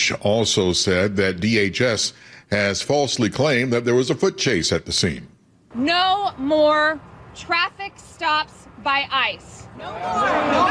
Goldfinch also said that DHS has falsely claimed that there was a foot chase at the scene. No more traffic stops by ICE. No more. No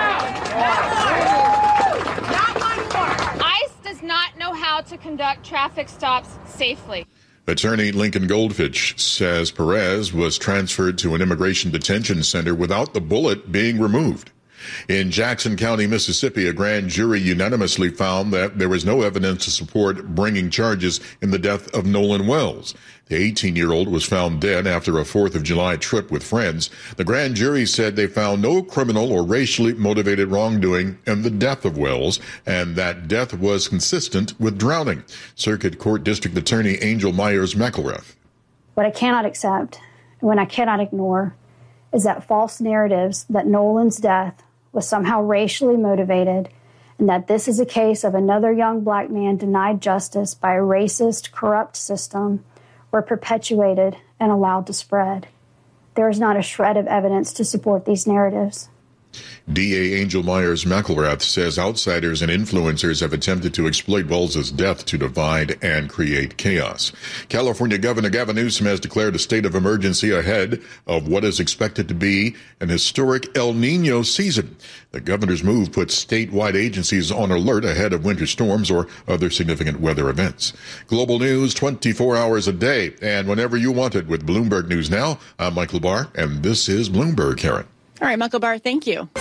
more. Not one more. ICE does not know how to conduct traffic stops safely. Attorney Lincoln Goldfinch says Perez was transferred to an immigration detention center without the bullet being removed. In Jackson County, Mississippi, a grand jury unanimously found that there was no evidence to support bringing charges in the death of Nolan Wells. The 18-year-old was found dead after a 4th of July trip with friends. The grand jury said they found no criminal or racially motivated wrongdoing in the death of Wells, and that death was consistent with drowning. Circuit Court District Attorney Angel Myers-McElrath. What I cannot accept, and what I cannot ignore, is that false narratives that Nolan's death was somehow racially motivated, and that this is a case of another young black man denied justice by a racist, corrupt system were perpetuated and allowed to spread. There is not a shred of evidence to support these narratives. DA Angel Myers-McElrath says outsiders and influencers have attempted to exploit Wells' death to divide and create chaos. California Governor Gavin Newsom has declared a state of emergency ahead of what is expected to be an historic El Nino season. The governor's move puts statewide agencies on alert ahead of winter storms or other significant weather events. Global news 24 hours a day and whenever you want it with Bloomberg News Now. I'm Michael Barr, and this is Bloomberg, Karen. All right, Michael Barr, thank you.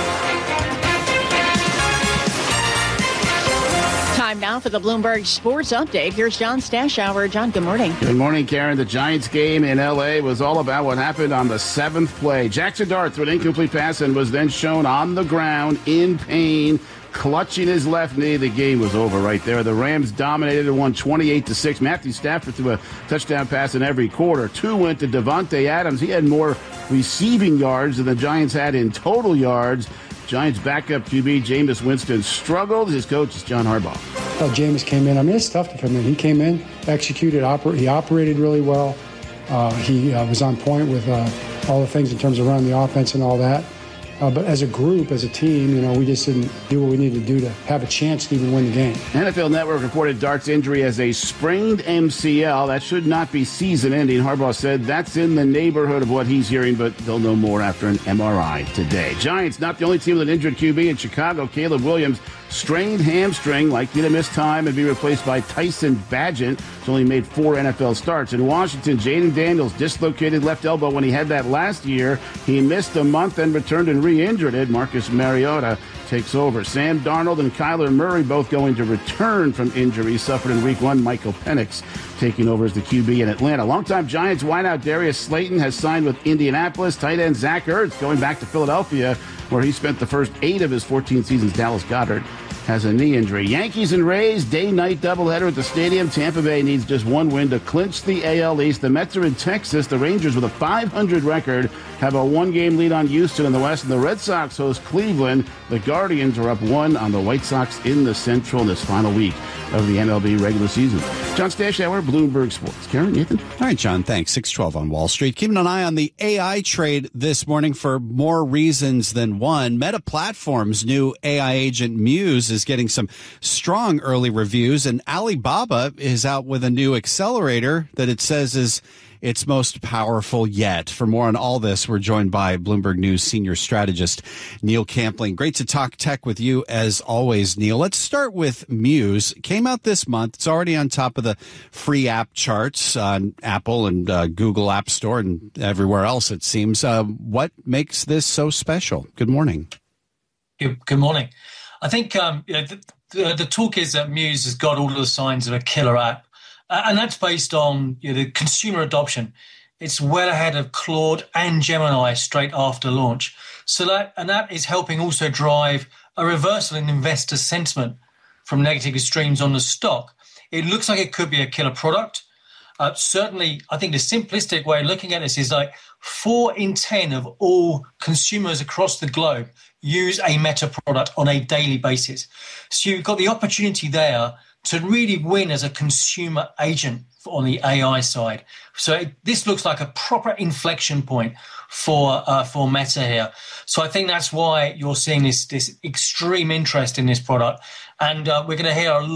Time now for the Bloomberg Sports Update. Here's John Stashower. John, good morning. Good morning, Karen. The Giants game in L.A. was all about what happened on the 7th play. Jackson Dart threw an incomplete pass and was then shown on the ground in pain, clutching his left knee. The game was over right there. The Rams dominated and won 28-6. Matthew Stafford threw a touchdown pass in every quarter. 2 went to Devontae Adams. He had more receiving yards than the Giants had in total yards. Giants backup QB Jameis Winston struggled. His coach is John Harbaugh. Jameis came in. I mean, it's tough to come in. He came in, executed, he operated really well. He was on point with all the things in terms of running the offense and all that. But as a group, as a team, we just didn't do what we needed to do to have a chance to even win the game. NFL Network reported Dart's injury as a sprained MCL. That should not be season-ending. Harbaugh said that's in the neighborhood of what he's hearing, but they'll know more after an MRI today. Giants, not the only team with an injured QB in Chicago. Caleb Williams, strained hamstring, likely to miss time and be replaced by Tyson Bagent, who's only made 4 NFL starts. In Washington, Jaden Daniels dislocated left elbow when he had that last year. He missed a month and returned and re-injured it. Marcus Mariota takes over. Sam Darnold and Kyler Murray both going to return from injuries suffered in Week 1. Michael Penix taking over as the QB in Atlanta. Longtime Giants wideout Darius Slayton has signed with Indianapolis. Tight end Zach Ertz going back to Philadelphia, where he spent the first 8 of his 14 seasons. Dallas Goedert has a knee injury. Yankees and Rays, day-night doubleheader at the stadium. Tampa Bay needs just 1 win to clinch the AL East. The Mets are in Texas. The Rangers, with a .500 record, have a 1-game lead on Houston in the West. And the Red Sox host Cleveland. The Guardians are up 1 on the White Sox in the Central in this final week of the MLB regular season. John Stashower, Bloomberg Sports. Karen, Nathan? All right, John, thanks. 6:12 on Wall Street. Keeping an eye on the AI trade this morning for more reasons than one. Meta Platforms' new AI agent Muse is getting some strong early reviews, and Alibaba is out with a new accelerator that it says is its most powerful yet. For more on all this, we're joined by Bloomberg News senior strategist Neil Campling. Great to talk tech with you as always, Neil. Let's start with Muse. Came out this month. It's already on top of the free app charts on Apple and Google App Store and everywhere else, it seems. What makes this so special? Good morning. Good morning. I think the talk is that Muse has got all of the signs of a killer app. And that's based on the consumer adoption. It's well ahead of Claude and Gemini straight after launch. So that is helping also drive a reversal in investor sentiment from negative extremes on the stock. It looks like it could be a killer product. Certainly, I think the simplistic way of looking at this is like 4 in 10 of all consumers across the globe use a Meta product on a daily basis. So you've got the opportunity there to really win as a consumer agent on the AI side. So this looks like a proper inflection point for Meta here. So I think that's why you're seeing this extreme interest in this product. And we're going to hear a